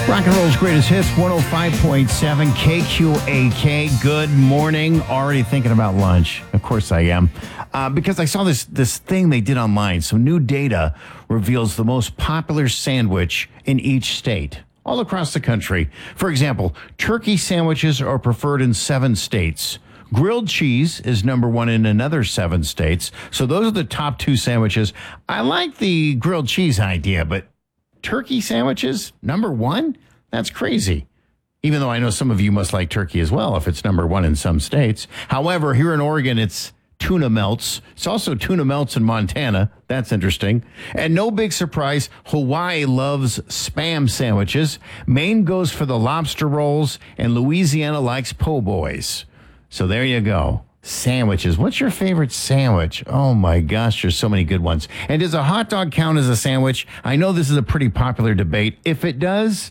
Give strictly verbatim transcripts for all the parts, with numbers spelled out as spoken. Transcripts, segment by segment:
Rock and roll's greatest hits, one oh five point seven K Q A K. Good morning. Already thinking about lunch. Of course I am. Uh, because I saw this, this thing they did online. Some new data reveals the most popular sandwich in each state, all across the country. For example, turkey sandwiches are preferred in seven states. Grilled cheese is number one in another seven states. So those are the top two sandwiches. I like the grilled cheese idea, but turkey sandwiches, number one? That's crazy. Even though I know some of you must like turkey as well if it's number one in some states. However, here in Oregon, it's tuna melts. It's also tuna melts in Montana. That's interesting. And no big surprise, Hawaii loves Spam sandwiches. Maine goes for the lobster rolls, and Louisiana likes po' boys. So there you go. Sandwiches. What's your favorite sandwich? Oh my gosh, there's so many good ones. And does a hot dog count as a sandwich? I know this is a pretty popular debate. If it does,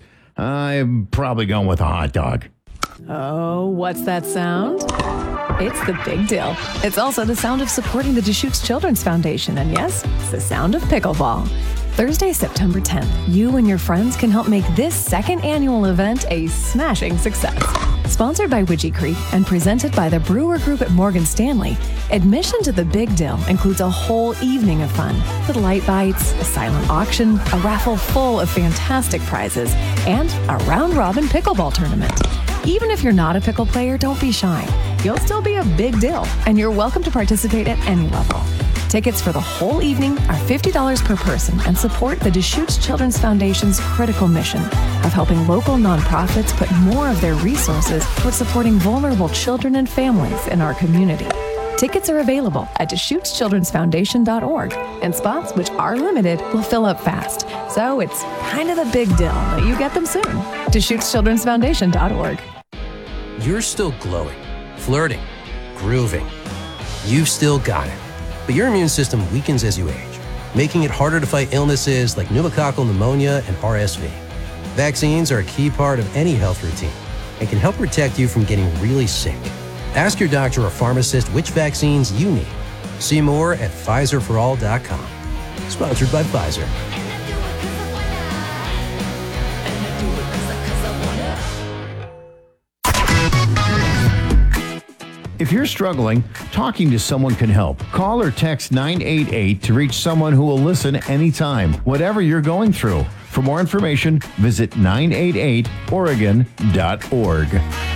I'm probably going with a hot dog. Oh, what's that sound? It's the Big Deal. It's also the sound of supporting the Deschutes Children's Foundation. And yes, it's the sound of pickleball. Thursday, September tenth, you and your friends can help make this second annual event a smashing success. Sponsored by Widgie Creek and presented by the Brewer Group at Morgan Stanley, admission to the Big Deal includes a whole evening of fun with light bites, a silent auction, a raffle full of fantastic prizes, and a round-robin pickleball tournament. Even if you're not a pickle player, don't be shy. You'll still be a big deal, and you're welcome to participate at any level. Tickets for the whole evening are fifty dollars per person and support the Deschutes Children's Foundation's critical mission of helping local nonprofits put more of their resources towards supporting vulnerable children and families in our community. Tickets are available at Deschutes Children's Foundation dot org, and spots, which are limited, will fill up fast. So it's kind of a big deal that you get them soon. Deschutes Children's Foundation dot org. You're still glowing, flirting, grooving. You've still got it. But your immune system weakens as you age, making it harder to fight illnesses like pneumococcal pneumonia and R S V. Vaccines are a key part of any health routine and can help protect you from getting really sick. Ask your doctor or pharmacist which vaccines you need. See more at Pfizer for all dot com. Sponsored by Pfizer. If you're struggling, talking to someone can help. Call or text nine eight eight to reach someone who will listen anytime, whatever you're going through. For more information, visit nine eight eight Oregon dot org.